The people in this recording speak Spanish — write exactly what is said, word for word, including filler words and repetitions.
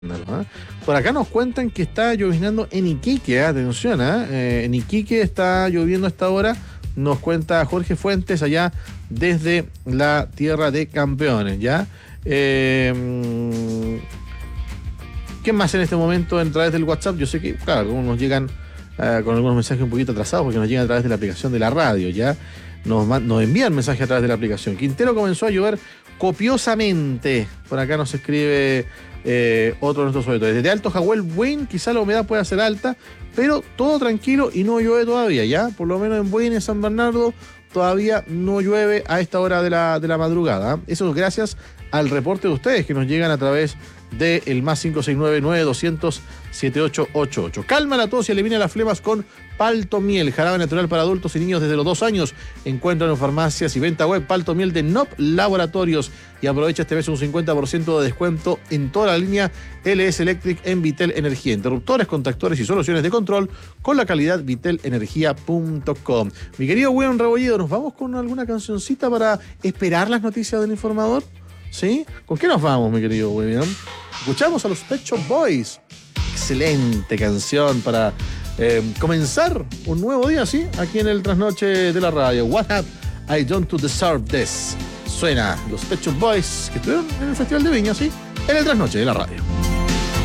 ¿Ah? Por acá nos cuentan que está lloviznando en Iquique, ¿eh? Atención, ¿eh? Eh, en Iquique está lloviendo a esta hora, nos cuenta Jorge Fuentes allá desde la tierra de campeones, ¿ya? Eh, ¿Qué más en este momento a través del WhatsApp? Yo sé que, claro, algunos nos llegan uh, con algunos mensajes un poquito atrasados porque nos llegan a través de la aplicación de la radio, ¿ya? Nos, nos envían mensajes a través de la aplicación. Quintero comenzó a llover copiosamente. Por acá nos escribe eh, otro de nuestros auditores. Desde Alto Jahuel, Buin, quizá la humedad pueda ser alta, pero todo tranquilo y no llueve todavía, ¿ya? Por lo menos en Buin, en San Bernardo, todavía no llueve a esta hora de la, de la madrugada. Eso es gracias al reporte de ustedes que nos llegan a través del más cinco seis nueve, nueve doscientos, setenta y ocho ochenta y ocho. Calma la tos y elimina las flemas con Paltomiel, jarabe natural para adultos y niños desde los dos años. Encuentran en farmacias y venta web Paltomiel de N O P Laboratorios y aprovecha este mes un cincuenta por ciento de descuento en toda la línea L S Electric en Vitel Energía. Interruptores, contactores y soluciones de control con la calidad vitel energía punto com. Mi querido William Rebolledo, ¿nos vamos con alguna cancioncita para esperar las noticias del informador? ¿Sí? ¿Con qué nos vamos, mi querido William? Escuchamos a los Pet Shop Boys. Excelente canción para eh, comenzar un nuevo día, ¿sí? Aquí en el Trasnoche de la radio. What have I done to deserve this? Suena los Pet Shop Boys que estuvieron en el Festival de Viña, ¿sí? En el Trasnoche de la radio.